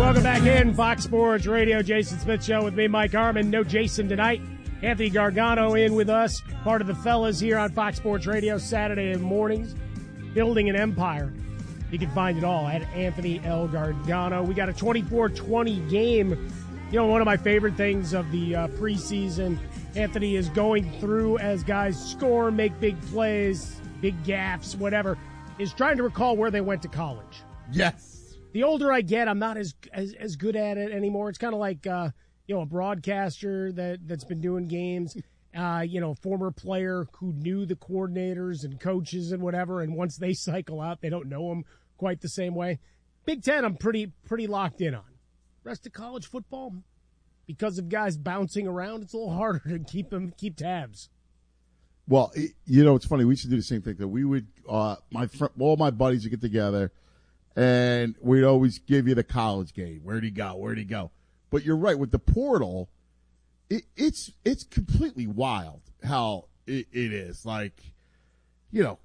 Welcome back in Fox Sports Radio. Jason Smith Show with me, Mike Harmon. No Jason tonight. Anthony Gargano in with us. Part of the fellas here on Fox Sports Radio Saturday mornings. Building an empire. You can find it all at Anthony L. Gargano. We got a 24-20 game. You know, one of my favorite things of the preseason, Anthony is going through as guys score, make big plays, big gaffes, whatever, is trying to recall where they went to college. Yes. The older I get, I'm not as good at it anymore. It's kind of like, a broadcaster that's been doing games, former player who knew the coordinators and coaches and whatever, and once they cycle out, they don't know them quite the same way. Big Ten, I'm pretty locked in on. Rest of college football, because of guys bouncing around, it's a little harder to keep tabs. Well, it's funny. We used to do the same thing. That we would, all my buddies would get together, and we'd always give you the college game. Where'd he go? But you're right, with the portal, it's completely wild how it is. Like, now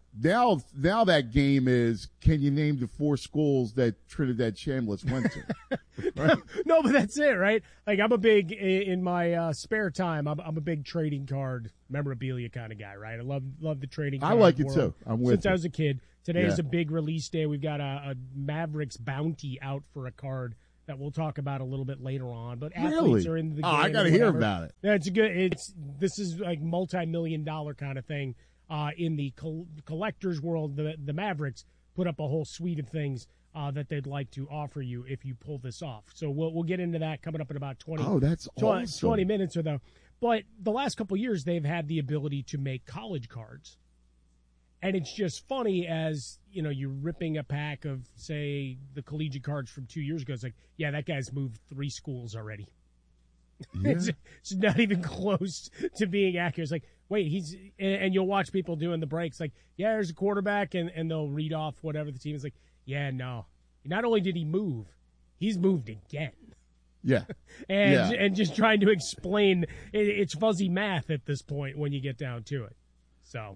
that game is, can you name the 4 schools that Trinidad Chambliss went to? Right? No, but that's it, right? Like, I'm a big, in my spare time, I'm a big trading card memorabilia kind of guy, right? I love the trading card. I like it world too. I'm with since you. I was a kid. Today is a big release day. We've got a Mavericks bounty out for a card that we'll talk about a little bit later on. But athletes are in the game. I got to hear about it. Yeah, this is like multi-million-dollar kind of thing. In the collector's world, the Mavericks put up a whole suite of things that they'd like to offer you if you pull this off. So we'll get into that coming up in about 20 minutes or so. But the last couple of years, they've had the ability to make college cards. And it's just funny as, you're ripping a pack of, say, the collegiate cards from 2 years ago. It's like, yeah, that guy's moved 3 schools already. Yeah. It's not even close to being accurate. It's like, wait, and you'll watch people doing the breaks like, yeah, there's a quarterback, and they'll read off whatever the team is like, yeah, no. Not only did he move, he's moved again. Yeah. and just trying to explain, it's fuzzy math at this point when you get down to it. So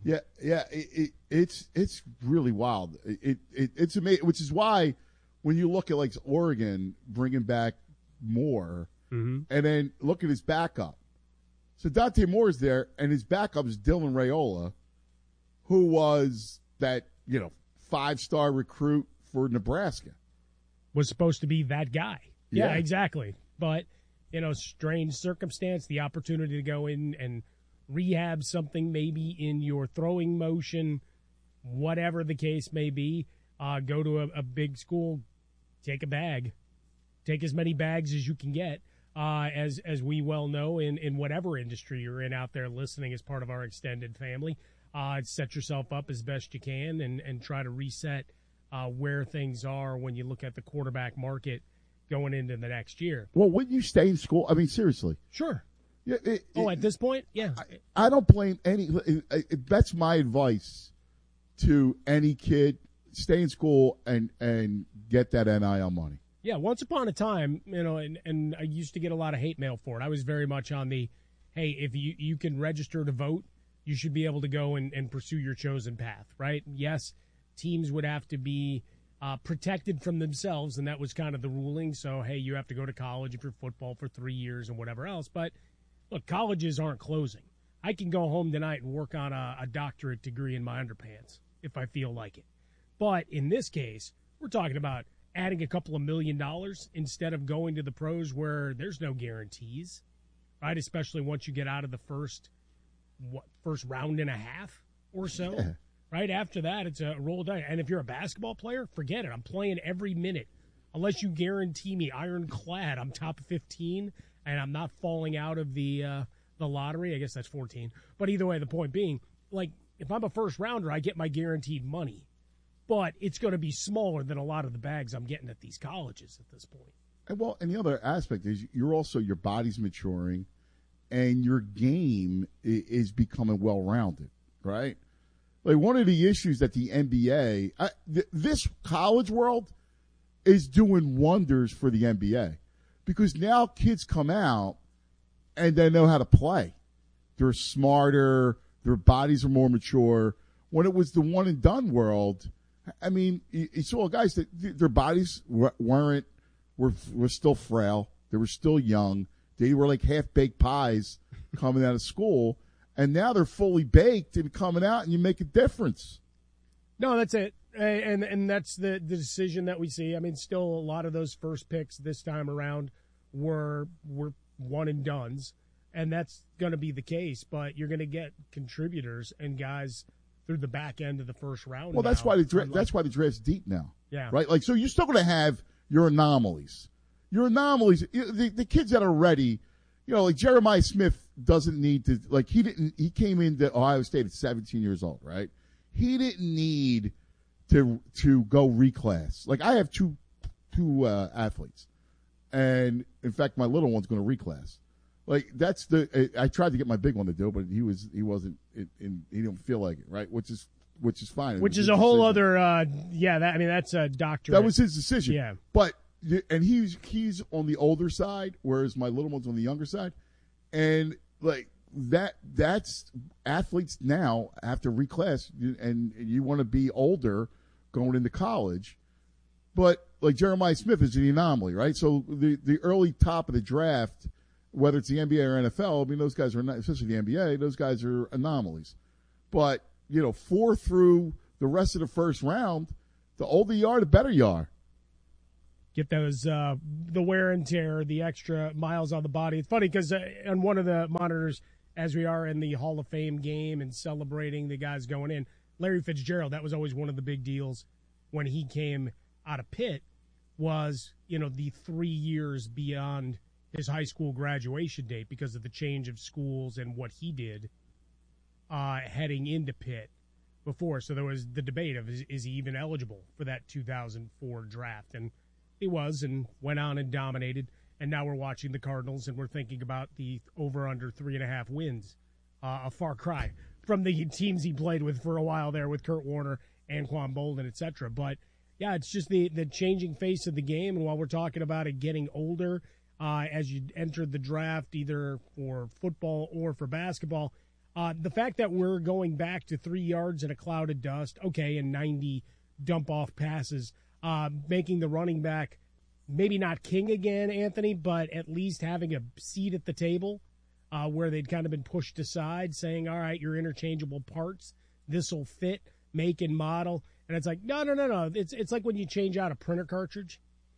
it's really wild. It's amazing, which is why when you look at like Oregon bringing back Moore, and then look at his backup. So Dante Moore's there, and his backup is Dylan Raiola, who was that 5-star recruit for Nebraska. Was supposed to be that guy. Yeah, exactly. But strange circumstance, the opportunity to go in and rehab something maybe in your throwing motion, whatever the case may be, go to a big school, take a bag. Take as many bags as you can get, as we well know in whatever industry you're in out there listening as part of our extended family. Set yourself up as best you can and try to reset where things are when you look at the quarterback market going into the next year. Well, wouldn't you stay in school? I mean, seriously. Sure. Yeah, at this point? Yeah. I don't blame any. That's my advice to any kid. Stay in school and get that NIL money. Yeah, once upon a time, and I used to get a lot of hate mail for it. I was very much on the, hey, if you can register to vote, you should be able to go and pursue your chosen path, right? Yes, teams would have to be protected from themselves, and that was kind of the ruling. So, hey, you have to go to college if you're football for 3 years and whatever else. But, look, colleges aren't closing. I can go home tonight and work on a doctorate degree in my underpants if I feel like it. But in this case, we're talking about adding a couple of $1 million instead of going to the pros where there's no guarantees, right? Especially once you get out of the first round and a half or so. Yeah. Right after that, it's a roll die. And if you're a basketball player, forget it. I'm playing every minute. Unless you guarantee me ironclad, I'm top 15, and I'm not falling out of the lottery. I guess that's 14. But either way, the point being, like, if I'm a first rounder, I get my guaranteed money. But it's going to be smaller than a lot of the bags I'm getting at these colleges at this point. And the other aspect is your body's maturing, and your game is becoming well-rounded, right? Like, one of the issues that the NBA, this college world is doing wonders for the NBA, because now kids come out and they know how to play. They're smarter. Their bodies are more mature. When it was the one-and-done world, I mean, you saw guys that their bodies weren't were still frail. They were still young. They were like half-baked pies coming out of school, and now they're fully baked and coming out, and you make a difference. No, that's it. And that's the decision that we see. I mean, still a lot of those first picks this time around were one and dones, and that's going to be the case. But you're going to get contributors and guys through the back end of the first round. Well, that's why the draft's deep now. Yeah, right. Like, so you're still going to have your anomalies. The kids that are ready. Like Jeremiah Smith doesn't need to. Like he came into Ohio State at 17 years old, right? He didn't need to go reclass. Like I have two athletes, and in fact, my little one's going to reclass. Like I tried to get my big one to do, but he wasn't. He didn't feel like it, right? Which is fine. Which is a whole other. That's a doctor. That was his decision. Yeah, but he's on the older side, whereas my little one's on the younger side, and like. That's athletes now have to reclass, and you want to be older going into college. But like Jeremiah Smith is the anomaly, right? So the early top of the draft, whether it's the NBA or NFL, I mean, those guys are not, especially the NBA, those guys are anomalies. But, 4 through the rest of the first round, the older you are, the better you are. Get those, the wear and tear, the extra miles on the body. It's funny because on one of the monitors, as we are in the Hall of Fame game and celebrating the guys going in, Larry Fitzgerald, that was always one of the big deals when he came out of Pitt was, the 3 years beyond his high school graduation date because of the change of schools and what he did heading into Pitt before. So there was the debate of is he even eligible for that 2004 draft? And he was and went on and dominated. And now we're watching the Cardinals, and we're thinking about the over-under 3.5 wins, a far cry from the teams he played with for a while there with Kurt Warner, Anquan Boldin, et cetera. But, yeah, it's just the changing face of the game. And while we're talking about it getting older as you enter the draft, either for football or for basketball, the fact that we're going back to 3 yards in a cloud of dust, okay, and 90 dump-off passes, making the running back – maybe not king again, Anthony, but at least having a seat at the table where they'd kind of been pushed aside, saying, all right, you're interchangeable parts. This will fit, make, and model. And it's like, no. It's like when you change out a printer cartridge.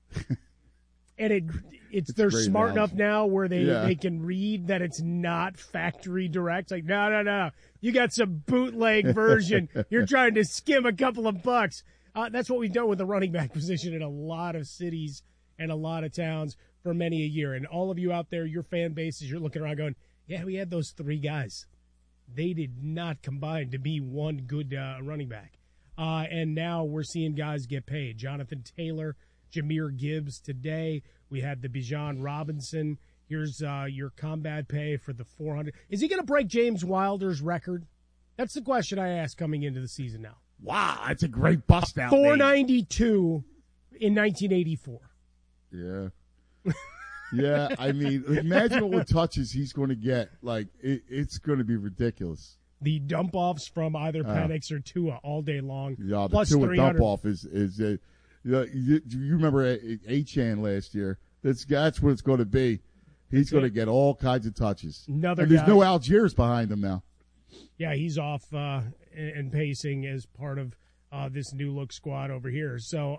And they're smart enough now where they can read that it's not factory direct. It's like, no. You got some bootleg version. You're trying to skim a couple of bucks. That's what we've done with the running back position in a lot of cities and a lot of towns for many a year. And all of you out there, your fan bases, you're looking around going, yeah, we had those 3 guys. They did not combine to be one good running back. And now we're seeing guys get paid. Jonathan Taylor, Jahmyr Gibbs today. We had the Bijan Robinson. Here's your combat pay for the 400. Is he going to break James Wilder's record? That's the question I ask coming into the season now. Wow, that's a great bust out. 492 in 1984. Yeah. Yeah, I mean, imagine all the touches he's going to get. Like, it's going to be ridiculous. The dump-offs from either Penix or Tua all day long. Yeah, the plus Tua dump-off is you remember Achane last year? That's what it's going to be. He's going to get all kinds of touches. There's no Algiers behind him now. Yeah, he's off and pacing as part of this new look squad over here. So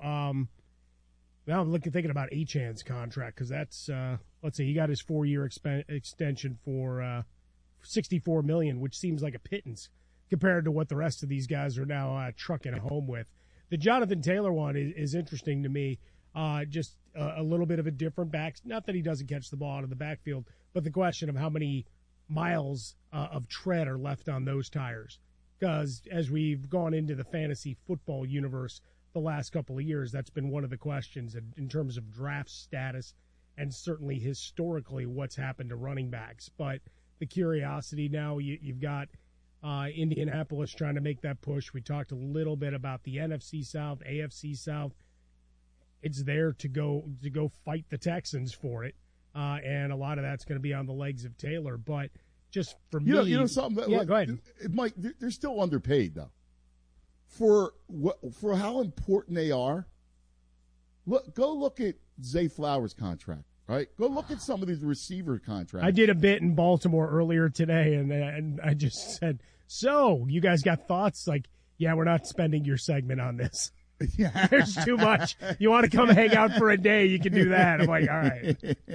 now I'm thinking about Achane's contract because that's let's see, he got his 4-year extension for $64 million, which seems like a pittance compared to what the rest of these guys are now trucking home with. The Jonathan Taylor one is interesting to me. Just a little bit of a different back. Not that he doesn't catch the ball out of the backfield, but the question of how many miles of tread are left on those tires. Because as we've gone into the fantasy football universe the last couple of years, that's been one of the questions in terms of draft status and certainly historically what's happened to running backs. But the curiosity now, you've got Indianapolis trying to make that push. We talked a little bit about the NFC South, AFC South. It's there to go fight the Texans for it. And a lot of that's going to be on the legs of Taylor. But just for me, you know something. Yeah, go ahead, Mike. They're still underpaid though, for how important they are. Go look at Zay Flowers' contract. Right? Go look at some of these receiver contracts. I did a bit in Baltimore earlier today, and I just said, so, you guys got thoughts? Like, yeah, we're not spending your segment on this. Yeah. There's too much. You want to come hang out for a day, you can do that. I'm like, all right.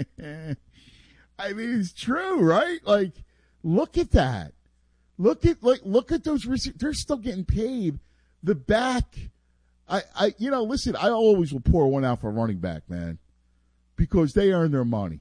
I mean, it's true, right? Like, look at that. Look at those receivers. They're still getting paid. The back, listen, I always will pour one out for running back, man. Because they earn their money.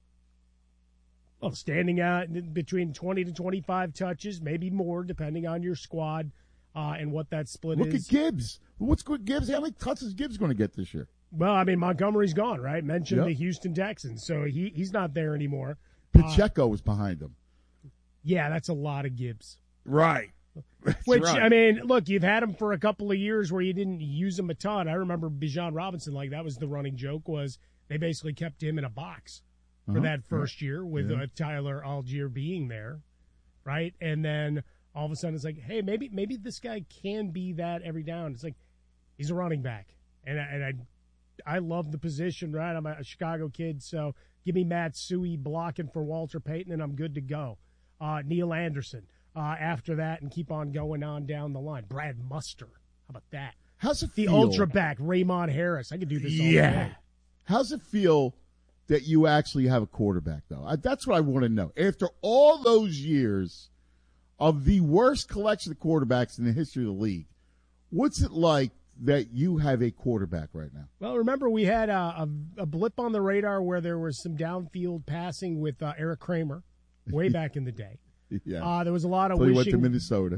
Well, standing out between 20 to 25 touches, maybe more, depending on your squad and what that split is. Look at Gibbs. What's good, Gibbs? How many touches is Gibbs going to get this year? Well, I mean, Montgomery's gone, right? Mentioned the Houston Texans, so he's not there anymore. Pacheco was behind him. Yeah, that's a lot of Gibbs. Right. Which, right. I mean, look, you've had him for a couple of years where you didn't use him a ton. I remember Bijan Robinson, like that was the running joke was – they basically kept him in a box for that first year with Tyler Algier being there, right? And then all of a sudden it's like, hey, maybe this guy can be that every down. It's like he's a running back, and I love the position, right? I'm a Chicago kid, so give me Matt Suhey blocking for Walter Payton, and I'm good to go. Neil Anderson after that, and keep on going on down the line. Brad Muster, how about that? How's it the feel? Ultra back, Raymond Harris. I could do this all day. How's it feel that you actually have a quarterback, though? That's what I want to know. After all those years of the worst collection of quarterbacks in the history of the league, what's it like that you have a quarterback right now? Well, remember we had a blip on the radar where there was some downfield passing with Eric Kramer way back in the day. Yeah. There was a lot of wishing, went to Minnesota.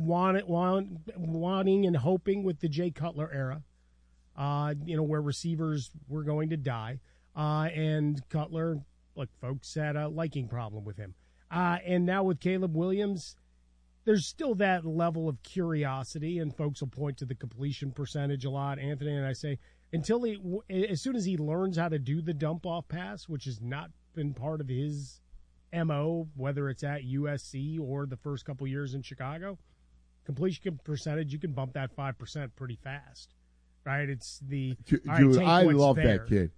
wanting and hoping with the Jay Cutler era. Where receivers were going to die. And Cutler, look, folks had a liking problem with him. And now with Caleb Williams, there's still that level of curiosity, and folks will point to the completion percentage a lot, Anthony, and I say, as soon as he learns how to do the dump-off pass, which has not been part of his MO, whether it's at USC or the first couple years in Chicago, completion percentage, you can bump that 5% pretty fast. Right, it's the dude. Right, I love there. that kid.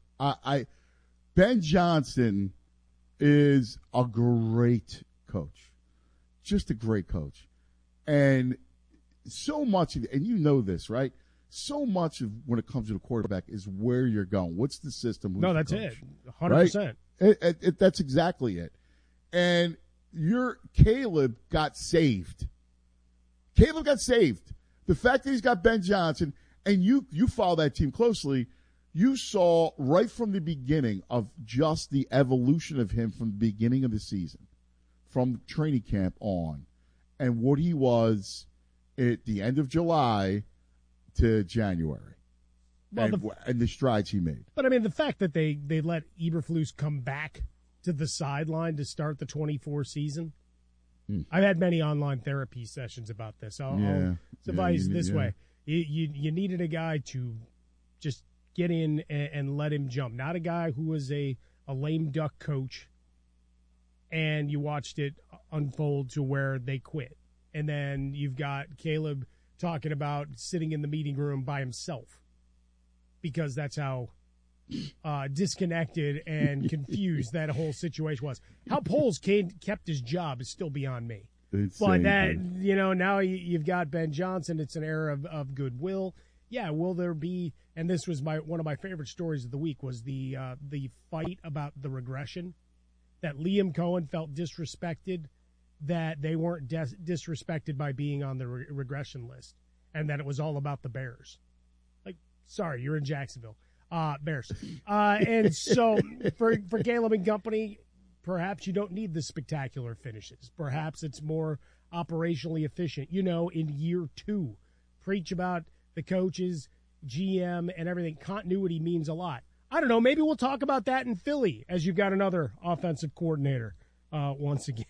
Ben Johnson is a great coach, just a great coach, and so much. And you know this, right? So much of when it comes to the quarterback is where you're going. What's the system? No, that's it. 100%. That's exactly it. And your Caleb got saved. Caleb got saved. The fact that he's got Ben Johnson. And you follow that team closely, you saw right from the beginning of just the evolution of him from the beginning of the season, from training camp on, and what he was at the end of July to January, and the strides he made. But, I mean, the fact that they let Eberflus come back to the sideline to start the 24 season, I've had many online therapy sessions about this. I'll suffice this way. You needed a guy to just get in and let him jump, not a guy who was a lame duck coach, and you watched it unfold to where they quit. And then you've got Caleb talking about sitting in the meeting room by himself because that's how disconnected and confused that whole situation was. How Poles kept his job is still beyond me. But that, now you've got Ben Johnson. It's an era of goodwill. Yeah, will there be? And this was one of my favorite stories of the week was the fight about the regression. That Liam Cohen felt disrespected, that they weren't disrespected by being on the regression list, and that it was all about the Bears. Like, sorry, you're in Jacksonville, Bears. And so for Caleb and company. Perhaps you don't need the spectacular finishes. Perhaps it's more operationally efficient. In year 2, preach about the coaches, GM, and everything. Continuity means a lot. I don't know. Maybe we'll talk about that in Philly as you've got another offensive coordinator once again.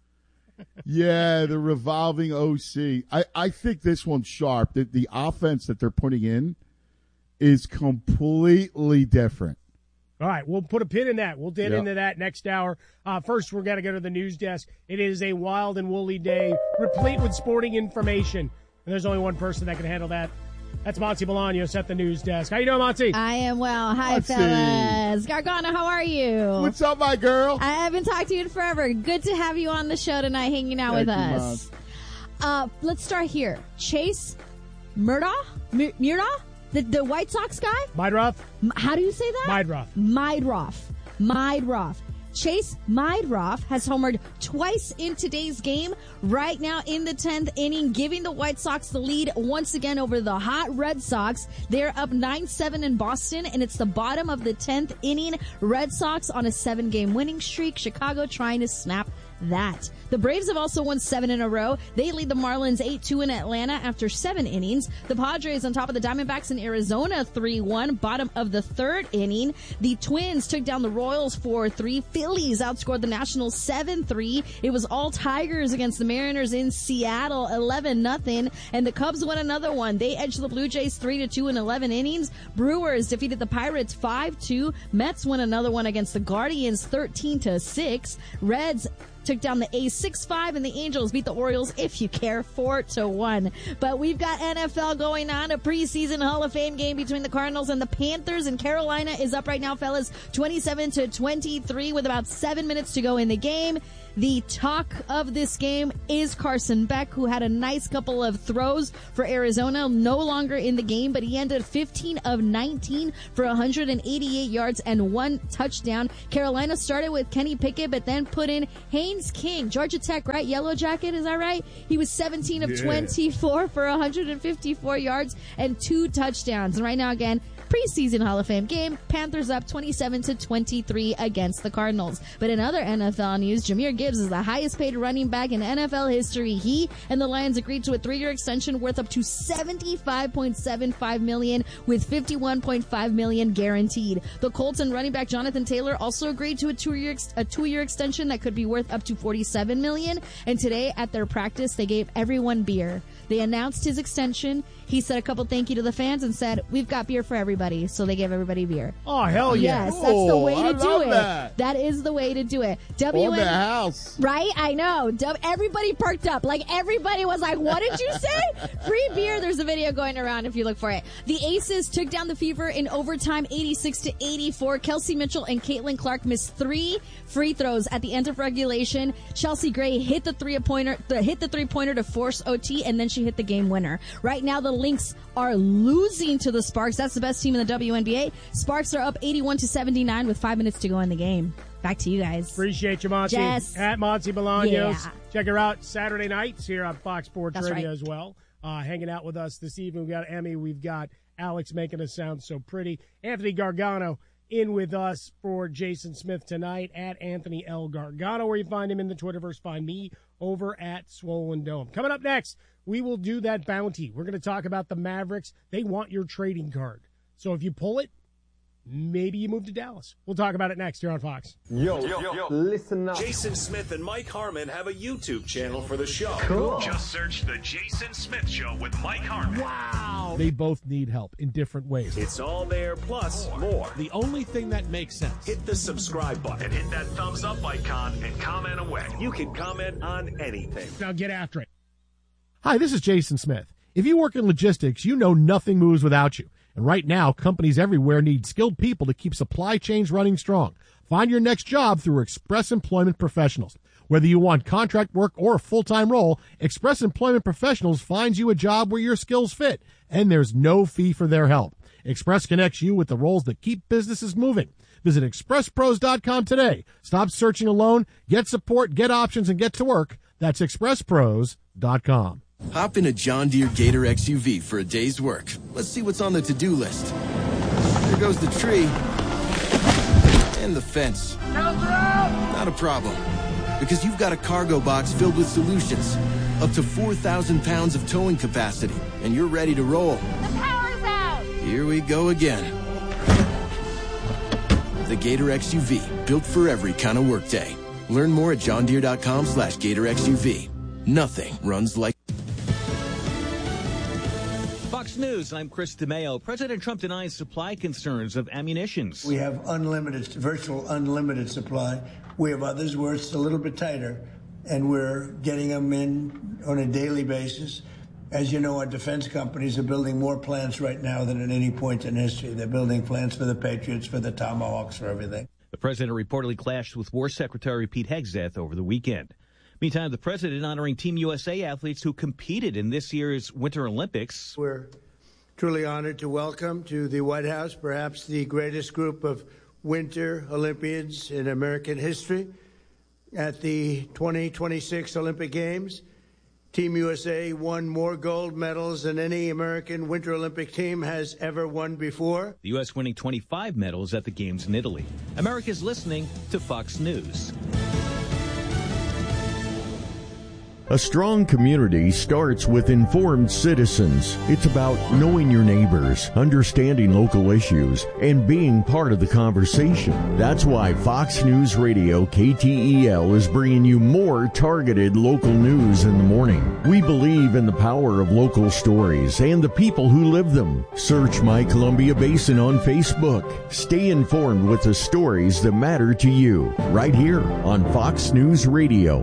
Yeah, the revolving OC. I think this one's sharp. The offense that they're putting in is completely different. All right, we'll put a pin in that. We'll get into that next hour. First, we're going to go to the news desk. It is a wild and woolly day, replete with sporting information. And there's only one person that can handle that. That's Monty Bolaños at the news desk. How you doing, Monty? I am well. Hi, Monty. fellas. Gargano, how are you? What's up, my girl? I haven't talked to you in forever. Good to have you on the show tonight, hanging out with us. Let's start here. Chase Murdaugh? The White Sox guy? Meidroth? How do you say that? Meidroth. Chase Meidroth has homered twice in today's game. Right now in the 10th inning, giving the White Sox the lead once again over the hot Red Sox. They're up 9-7 in Boston, and it's the bottom of the 10th inning. Red Sox on a 7-game winning streak. Chicago trying to snap that. The Braves have also won 7 in a row. They lead the Marlins 8-2 in Atlanta after 7 innings. The Padres on top of the Diamondbacks in Arizona 3-1, bottom of the 3rd inning. The Twins took down the Royals 4-3. Phillies outscored the Nationals 7-3. It was all Tigers against the Mariners in Seattle 11-0. And the Cubs won another one. They edged the Blue Jays 3-2 in 11 innings. Brewers defeated the Pirates 5-2. Mets won another one against the Guardians 13-6. Reds took down the A's 6-5, and the Angels beat the Orioles, if you care, 4-1. But we've got NFL going on, a preseason Hall of Fame game between the Cardinals and the Panthers, and Carolina is up right now, fellas, 27-23 with about 7 minutes to go in the game. The talk of this game is Carson Beck, who had a nice couple of throws for Arizona, no longer in the game, but he ended 15 of 19 for 188 yards and 1 touchdown. Carolina started with Kenny Pickett, but then put in Haynes King, Georgia Tech, right? Yellow Jacket, is that right? He was 17 of 24 for 154 yards and 2 touchdowns. And right now, again, preseason Hall of Fame game, Panthers up 27-23 against the Cardinals. But in other NFL news, Jahmyr Gibbs is the highest paid running back in NFL history. He and the Lions agreed to a 3-year extension worth up to $75.75 million with $51.5 million guaranteed. The Colts and running back Jonathan Taylor also agreed to a two-year extension that could be worth up to $47 million. And today at their practice, they gave everyone beer. They announced his extension. He said a couple thank you to the fans and said, we've got beer for everybody. So they gave everybody beer. Oh, hell yeah. Yes, that's the way to do it. That. That is the way to do it. On the house. Right? I know. Everybody perked up. Like, everybody was like, what did you say? Free beer. There's a video going around if you look for it. The Aces took down the Fever in overtime 86-84. Kelsey Mitchell and Caitlin Clark missed 3 free throws at the end of regulation. Chelsea Gray hit the three-pointer to force OT, and then she hit the game winner. Right now, the Lynx are losing to the Sparks. That's the best team in the WNBA. Sparks are up 81-79 with 5 minutes to go in the game. Back to you guys. Appreciate you, Monty. Jess. At Monty Bolaños. Yeah. Check her out Saturday nights here on Fox Sports That's Radio right. as well. Hanging out with us this evening. We've got Emmy. We've got Alex making us sound so pretty. Anthony Gargano in with us for Jason Smith tonight at Anthony L. Gargano, where you find him in the Twitterverse. Find me over at Swollen Dome. Coming up next, we will do that bounty. We're going to talk about the Mavericks. They want your trading card. So if you pull it, maybe you move to Dallas. We'll talk about it next here on Fox. Yo, listen up. Jason Smith and Mike Harmon have a YouTube channel for the show. Cool. Just search The Jason Smith Show with Mike Harmon. Wow. They both need help in different ways. It's all there, plus more. The only thing that makes sense. Hit the subscribe button And hit that thumbs up icon and comment away. You can comment on anything. Now get after it. Hi, this is Jason Smith. If you work in logistics, you know nothing moves without you. And right now, companies everywhere need skilled people to keep supply chains running strong. Find your next job through Express Employment Professionals. Whether you want contract work or a full-time role, Express Employment Professionals finds you a job where your skills fit, and there's no fee for their help. Express connects you with the roles that keep businesses moving. Visit expresspros.com today. Stop searching alone. Get support, get options, and get to work. That's expresspros.com. Hop in a John Deere Gator XUV for a day's work. Let's see what's on the to-do list. There goes the tree. And the fence. Not a problem. Because you've got a cargo box filled with solutions. Up to 4,000 pounds of towing capacity. And you're ready to roll. The power's out! Here we go again. The Gator XUV, built for every kind of workday. Learn more at johndeere.com/Gator XUV. Nothing runs like... Fox News, I'm Chris DeMeo. President Trump denies supply concerns of ammunitions. We have virtual unlimited supply. We have others where it's a little bit tighter, and we're getting them in on a daily basis. As you know, our defense companies are building more plants right now than at any point in history. They're building plants for the Patriots, for the Tomahawks, for everything. The president reportedly clashed with War Secretary Pete Hegseth over the weekend. Meantime, the president honoring Team USA athletes who competed in this year's Winter Olympics. We're truly honored to welcome to the White House perhaps the greatest group of Winter Olympians in American history. At the 2026 Olympic Games, Team USA won more gold medals than any American Winter Olympic team has ever won before. The U.S. winning 25 medals at the Games in Italy. America's listening to Fox News. A strong community starts with informed citizens. It's about knowing your neighbors, understanding local issues, and being part of the conversation. That's why Fox News Radio KTEL is bringing you more targeted local news in the morning. We believe in the power of local stories and the people who live them. Search My Columbia Basin on Facebook. Stay informed with the stories that matter to you, right here on Fox News Radio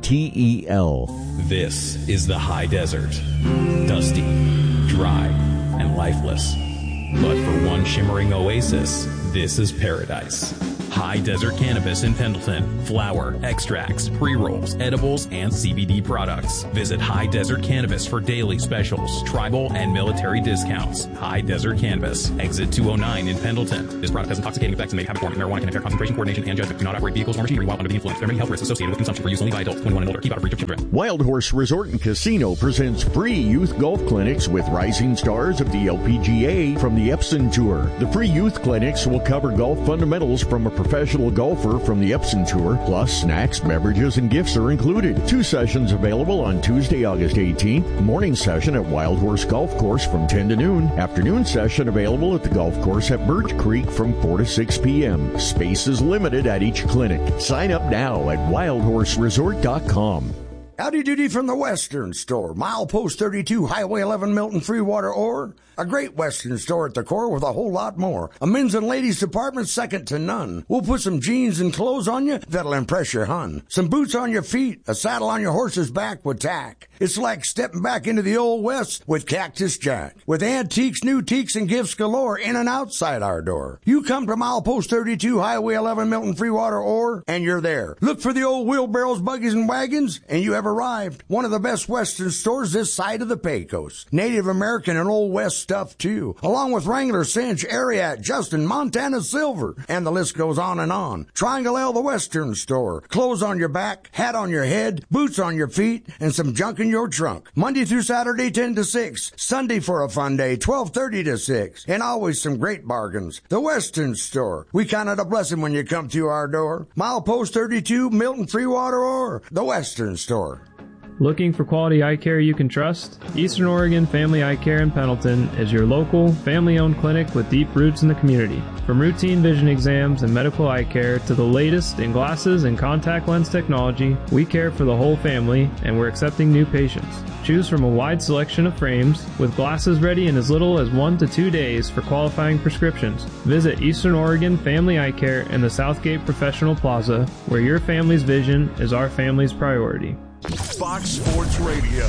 KTEL. This is the high desert. Dusty, dry, and lifeless. But for one shimmering oasis, this is paradise. High Desert Cannabis in Pendleton. Flower, extracts, pre-rolls, edibles, and CBD products. Visit High Desert Cannabis for daily specials, tribal, and military discounts. High Desert Cannabis. Exit 209 in Pendleton. This product has intoxicating effects and may have habit-forming marijuana can impair concentration, coordination, and judgment. Do not operate vehicles or machinery while under the influence. There are many health risks associated with consumption for use only by adults 21 and older. Keep out of reach of children. Wild Horse Resort and Casino presents free youth golf clinics with rising stars of the LPGA from the Epson Tour. The free youth clinics will cover golf fundamentals from a professional golfer from the Epson Tour, plus snacks, beverages, and gifts are included. 2 sessions available on Tuesday, August 18th. Morning session at Wild Horse Golf Course from 10 to noon. Afternoon session available at the golf course at Birch Creek from 4 to 6 p.m. Space is limited at each clinic. Sign up now at wildhorseresort.com. Howdy doody from the Western Store. Milepost 32, Highway 11, Milton, Freewater, Ore. A great Western store at the core with a whole lot more. A men's and ladies department second to none. We'll put some jeans and clothes on you that'll impress your hun. Some boots on your feet, a saddle on your horse's back with tack. It's like stepping back into the Old West with Cactus Jack. With antiques, new teaks, and gifts galore in and outside our door. You come to Milepost 32, Highway 11, Milton, Freewater, Ore, and you're there. Look for the old wheelbarrows, buggies, and wagons, and you have arrived. One of the best Western stores this side of the Pecos. Native American and Old West stuff, too. Along with Wrangler, Cinch, Ariat, Justin, Montana Silver, and the list goes on and on. Triangle L, the Western Store. Clothes on your back, hat on your head, boots on your feet, and some junk in your trunk. Monday through Saturday, 10 to 6. Sunday for a fun day, 12:30 to 6. And always some great bargains. The Western Store. We count it a blessing when you come through our door. Milepost 32, Milton, Freewater, or the Western Store. Looking for quality eye care you can trust? Eastern Oregon Family Eye Care in Pendleton is your local, family-owned clinic with deep roots in the community. From routine vision exams and medical eye care to the latest in glasses and contact lens technology, we care for the whole family, and we're accepting new patients. Choose from a wide selection of frames, with glasses ready in as little as 1 to 2 days for qualifying prescriptions. Visit Eastern Oregon Family Eye Care in the Southgate Professional Plaza, where your family's vision is our family's priority. Fox Sports Radio,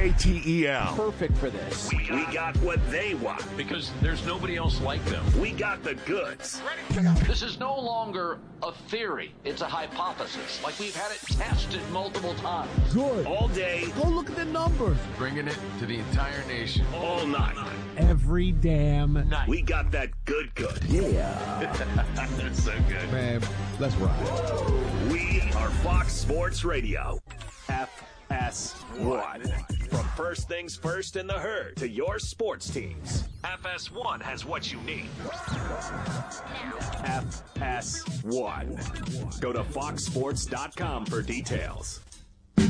KTEL. Perfect for this. We got what they want because there's nobody else like them. We got the goods. This is no longer a theory. It's a hypothesis. Like we've had it tested multiple times. Good. All day. Go look at the numbers. Bringing it to the entire nation. All night. Every damn night. We got that good. Yeah. That's so good. Man, let's ride. We are Fox Sports Radio. FS1. From first things first in the herd to your sports teams. FS1 has what you need. FS1. Go to foxsports.com for details.